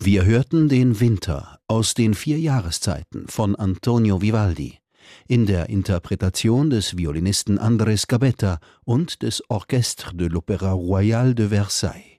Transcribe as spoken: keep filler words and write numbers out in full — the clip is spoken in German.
Wir hörten den Winter aus den vier Jahreszeiten von Antonio Vivaldi in der Interpretation des Violinisten Andrés Gabetta und des Orchestre de l'Opéra Royal de Versailles.